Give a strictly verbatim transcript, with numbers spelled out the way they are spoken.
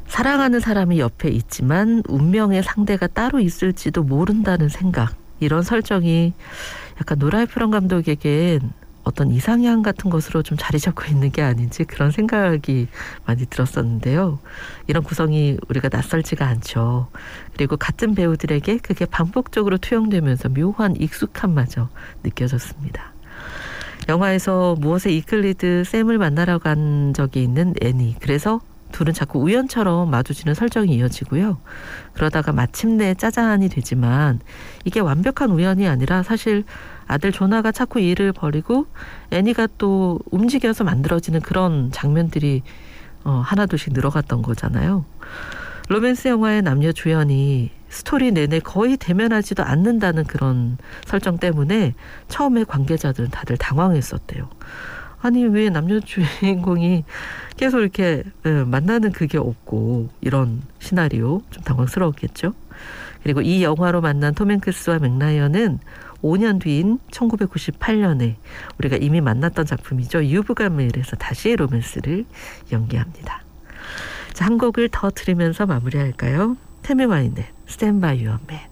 사랑하는 사람이 옆에 있지만 운명의 상대가 따로 있을지도 모른다는 생각. 이런 설정이 약간 노라이 프런 감독에겐 어떤 이상향 같은 것으로 좀 자리 잡고 있는 게 아닌지 그런 생각이 많이 들었었는데요. 이런 구성이 우리가 낯설지가 않죠. 그리고 같은 배우들에게 그게 반복적으로 투영되면서 묘한 익숙함마저 느껴졌습니다. 영화에서 무엇에 이끌리듯 샘을 만나러 간 적이 있는 애니. 그래서 둘은 자꾸 우연처럼 마주치는 설정이 이어지고요. 그러다가 마침내 짜잔이 되지만 이게 완벽한 우연이 아니라 사실 아들 조나가 자꾸 일을 벌이고 애니가 또 움직여서 만들어지는 그런 장면들이 어, 하나둘씩 늘어갔던 거잖아요. 로맨스 영화의 남녀 주연이 스토리 내내 거의 대면하지도 않는다는 그런 설정 때문에 처음에 관계자들은 다들 당황했었대요. 아니 왜 남녀 주인공이 계속 이렇게 만나는 그게 없고 이런 시나리오 좀 당황스러웠겠죠. 그리고 이 영화로 만난 톰 행크스와 맥 라이언은 오 년 뒤인 천구백구십팔 년에 우리가 이미 만났던 작품이죠. 유부감일에서 다시 로맨스를 연기합니다. 자, 한 곡을 더 들으면서 마무리할까요? 테미 와인의 Stand by Your Man.